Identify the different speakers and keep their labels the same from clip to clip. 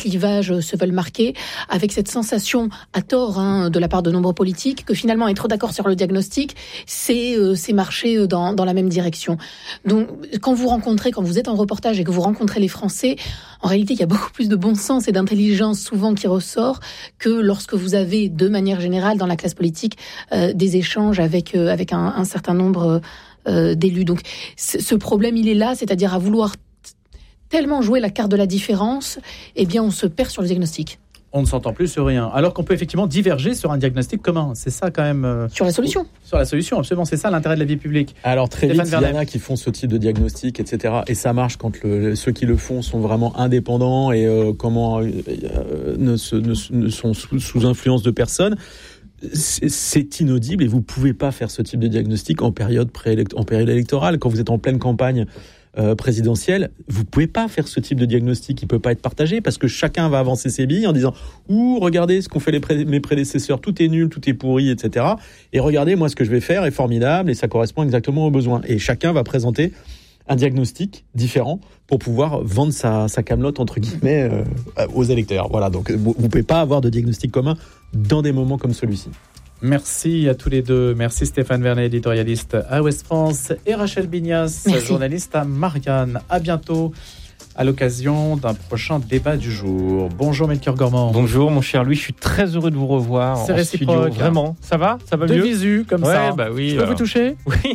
Speaker 1: clivages se veulent marquer, avec cette sensation, à tort, de la part de nombreux politiques, que finalement être d'accord sur le diagnostic, c'est marcher dans la même direction. Donc, quand vous êtes en reportage et que vous rencontrez les Français, en réalité, il y a beaucoup plus de bon sens et d'intelligence souvent qui ressort que lorsque vous avez, de manière générale, dans la classe politique, des échanges avec un certain nombre d'élus. Donc, ce problème, il est là, c'est-à-dire à vouloir tellement jouer la carte de la différence, eh bien, on se perd sur le diagnostic.
Speaker 2: On ne s'entend plus sur rien. Alors qu'on peut effectivement diverger sur un diagnostic commun. C'est ça quand même...
Speaker 1: Sur la solution.
Speaker 2: Sur la solution, absolument. C'est ça l'intérêt de la vie publique.
Speaker 3: Alors très vite, il y en a qui font ce type de diagnostic, etc. Et ça marche quand ceux qui le font sont vraiment indépendants et ne sont sous influence de personne. C'est inaudible et vous ne pouvez pas faire ce type de diagnostic en période électorale. Quand vous êtes en pleine campagne présidentielle, vous pouvez pas faire ce type de diagnostic, il peut pas être partagé parce que chacun va avancer ses billes en disant regardez ce qu'ont fait mes prédécesseurs, tout est nul, tout est pourri, etc. Et regardez, moi ce que je vais faire est formidable et ça correspond exactement aux besoins. Et chacun va présenter un diagnostic différent pour pouvoir vendre sa camelote entre guillemets aux électeurs. Voilà, donc vous pouvez pas avoir de diagnostic commun dans des moments comme celui-ci.
Speaker 2: Merci à tous les deux. Merci Stéphane Vernet, éditorialiste à Ouest France, et Rachel Bignas, journaliste à Marianne. À bientôt à l'occasion d'un prochain débat du jour. Bonjour Melchior Gormand.
Speaker 4: Bonjour mon cher Louis, je suis très heureux de vous revoir.
Speaker 2: C'est réciproque.
Speaker 4: Studio. Vraiment, ça va mieux.
Speaker 2: De visu comme ça.
Speaker 4: Bah oui.
Speaker 2: Je peux vous toucher ?
Speaker 4: Oui.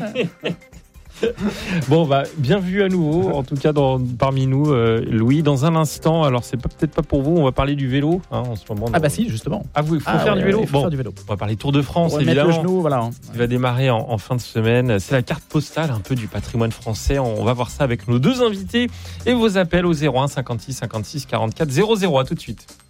Speaker 4: Bon, bienvenue à nouveau, en tout cas parmi nous, Louis. Dans un instant, alors c'est peut-être pas pour vous, on va parler du vélo en ce moment.
Speaker 2: Si, justement.
Speaker 4: Ah oui, il faut faire du vélo.
Speaker 2: Il faut faire du vélo.
Speaker 4: On va parler Tour de France,
Speaker 2: évidemment. Le genou, voilà.
Speaker 4: Il va démarrer en fin de semaine. C'est la carte postale un peu du patrimoine français. On va voir ça avec nos deux invités et vos appels au 01 56 56 44 00. À tout de suite.